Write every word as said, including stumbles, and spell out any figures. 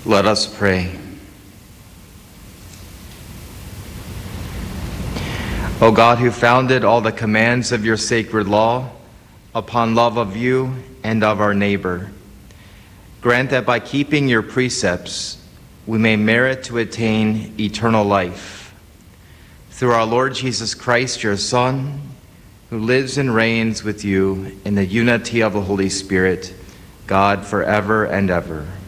Let us pray. O God, who founded all the commands of your sacred law upon love of you and of our neighbor, grant that by keeping your precepts, we may merit to attain eternal life. Through our Lord Jesus Christ, your Son, who lives and reigns with you in the unity of the Holy Spirit, God, forever and ever.